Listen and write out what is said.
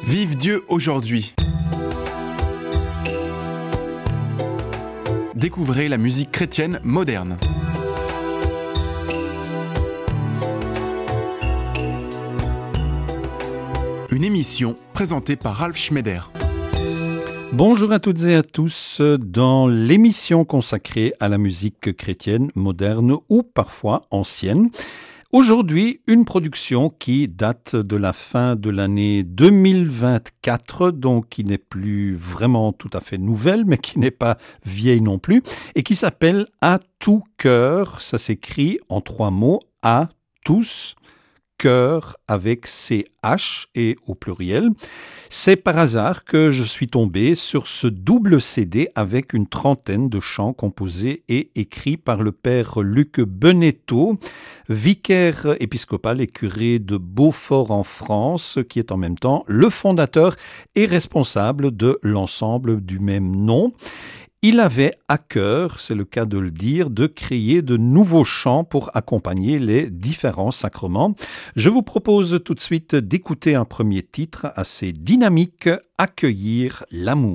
Vive Dieu aujourd'hui. Découvrez la musique chrétienne moderne. Une émission présentée par Ralph Schneider. Bonjour à toutes et à tous dans l'émission consacrée à la musique chrétienne moderne ou parfois ancienne. Aujourd'hui, une production qui date de la fin de l'année 2024, donc qui n'est plus vraiment tout à fait nouvelle, mais qui n'est pas vieille non plus, et qui s'appelle « À tout cœur ». Ça s'écrit en 3 mots, « à tous ». Cœur avec CH et au pluriel. C'est par hasard que je suis tombé sur ce double CD avec une trentaine de chants composés et écrits par le père Luc Benetto, vicaire épiscopal et curé de Beaufort en France, qui est en même temps le fondateur et responsable de l'ensemble du même nom. Il avait à cœur, c'est le cas de le dire, de créer de nouveaux chants pour accompagner les différents sacrements. Je vous propose tout de suite d'écouter un premier titre assez dynamique, « Accueillir l'amour ».